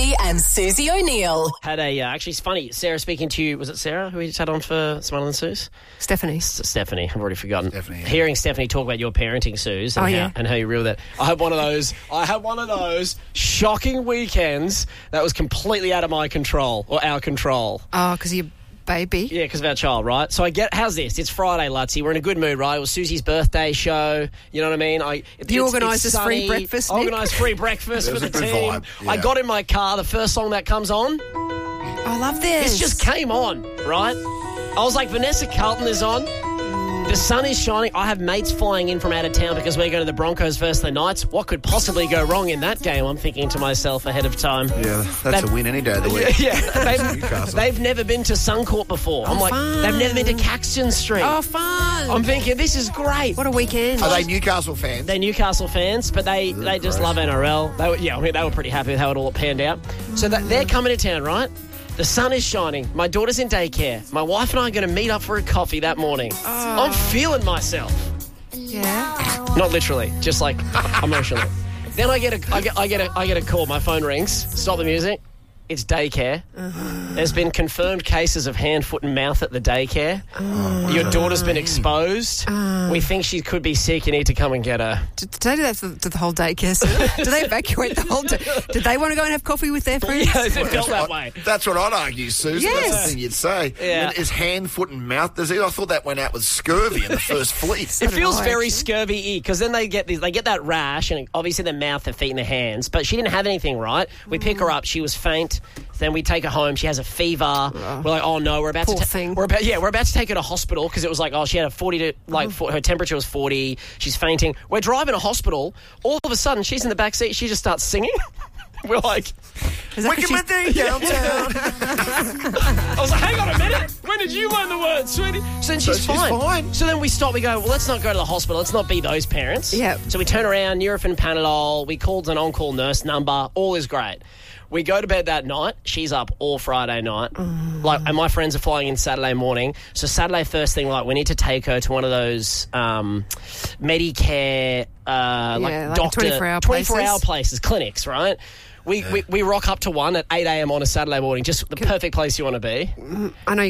Mackey and Susie O'Neill. Had actually, it's funny, Sarah speaking to you. Was it Sarah who we just had on for Smile and Suze? Stephanie. Stephanie, I've already forgotten. Stephanie, yeah. Hearing Stephanie talk about your parenting, Suze, and how you reel that. I had one of those shocking weekends that was completely out of my control, or our control. Oh, because of your baby? Yeah, because of our child, right? So how's this? It's Friday, Lutzy. We're in a good mood, right? It was Susie's birthday show. You know what I mean? You organised this free breakfast, Nick? Organised free breakfast for the team. Vibe, yeah. I got in my car, the first song that comes on. I love this. This just came on, right? I was like, Vanessa Carlton is on. The sun is shining. I have mates flying in from out of town because we're going to the Broncos versus the Knights. What could possibly go wrong in that game? I'm thinking to myself ahead of time. Yeah, that's a win any day of the week. Yeah, they've never been to Suncorp before. I'm like, fun. they've never been to Caxton Street. Oh, fun. I'm thinking, this is great. What a weekend. Are they Newcastle fans? They're Newcastle fans, but they just love NRL. They were pretty happy with how it all panned out. So they're coming to town, right? The sun is shining. My daughter's in daycare. My wife and I are going to meet up for a coffee that morning. Oh. I'm feeling myself. Yeah. Not literally, just like emotionally. Then I get a call. My phone rings. Stop the music. It's daycare. There's been confirmed cases of hand, foot and mouth at the daycare. Your daughter's been exposed. We think she could be sick. You need to come and get her. Did they do that to the whole daycare center? Did they evacuate the whole day? Did they want to go and have coffee with their friends? Yeah, it felt that way. That's what I'd argue, Susan. Yes. That's the thing you'd say. Yeah. I mean, is hand, foot and mouth disease? I thought that went out with scurvy in the first fleet. It did feels I, very actually. scurvy-y because then they get that rash and obviously their mouth, their feet and their hands. But she didn't have anything, right? We pick her up. She was faint. Then we take her home. She has a fever. We're like, oh no, we're about Poor to thing. we're about to take her to hospital because it was like, oh, she had a 40 to her temperature was 40. She's fainting. We're driving to hospital. All of a sudden, she's in the back seat. She just starts singing. We're like, Is that 'cause she's- downtown. I was like, hang on a minute. When did you learn the words, sweetie? So then she's fine. So then we stop. We go, well, let's not go to the hospital. Let's not be those parents. Yep. So we turn around, Nurofen Panadol. We called an on-call nurse number. All is great. We go to bed that night. She's up all Friday night. And my friends are flying in Saturday morning. So Saturday first thing, we're like, we need to take her to one of those Medicare, like doctor 24-hour places, clinics, right? We rock up to one at 8 a.m. on a Saturday morning, just the perfect place you want to be. I know